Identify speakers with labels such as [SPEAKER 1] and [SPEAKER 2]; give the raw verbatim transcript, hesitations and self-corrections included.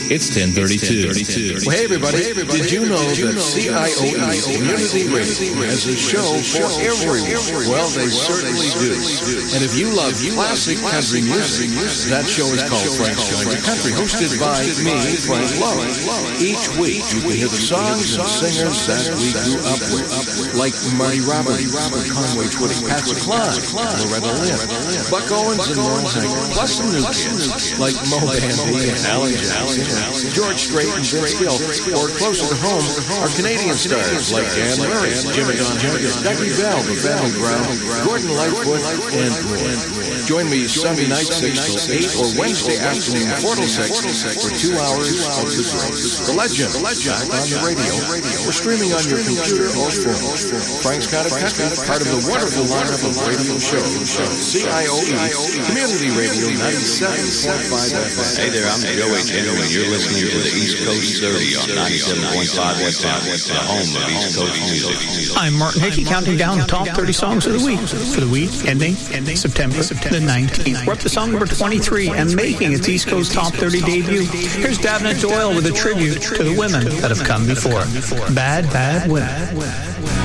[SPEAKER 1] It's ten thirty-two.
[SPEAKER 2] Well, hey, everybody. Did you know that C I O E Community Radio has a show for everyone? Well, they certainly do. And if you love classic country music, that show is called Frank's Going to Country, hosted by me, Frank Lowe. Each week, you can hear the songs and singers that we grew up with, like Marty Roberts, Conway Twitty, Patsy Cline, Loretta Lynn, Buck Owens, and Merle Haggard, plus some new kids like Mo Bambi and Alan Jackson, George Strait and Vince Gill, or closer to home are Canadian stars like Dan Murray, Jimmy Don Junior, Dougie Bell, The Family Brown, Gordon Lightfoot, and more. Join me Sunday night six till eight or Wednesday afternoon four till six for two hours of the greats. The Legend, back on the radio, or streaming on your computer or phone. Frank's Got a Country, part of the wonderful lineup of radio shows. C I O E, Community Radio ninety-seven point five F M.
[SPEAKER 3] Hey there, I'm Joe H. Henry, and you're listening to the East Coast thirty on ninety-seven point five F M, the home of East Coast music.
[SPEAKER 4] I'm Martin Hickey, counting down the top thirty songs of the week for the week ending September the nineteenth. We're up to song number twenty-three and making its East Coast top thirty debut. Here's Davina Doyle with a tribute to the women that have come before. Bad, Bad Women.